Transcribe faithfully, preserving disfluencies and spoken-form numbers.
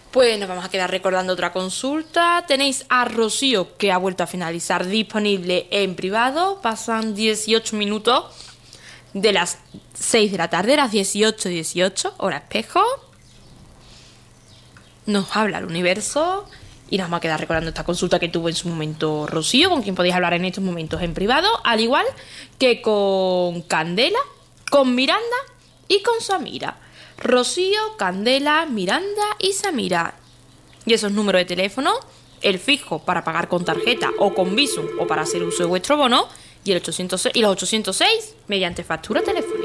Pues nos vamos a quedar recordando otra consulta. Tenéis a Rocío, que ha vuelto a finalizar, disponible en privado. Pasan dieciocho minutos de las seis de la tarde, las dieciocho dieciocho, hora espejo. Nos habla el universo y nos vamos a quedar recordando esta consulta que tuvo en su momento Rocío, con quien podéis hablar en estos momentos en privado, al igual que con Candela, con Miranda y con Samira. Rocío, Candela, Miranda y Samira. Y esos números de teléfono, el fijo para pagar con tarjeta o con Bizum o para hacer uso de vuestro bono, y el ochocientos seis, y los ochocientos seis mediante factura telefónica.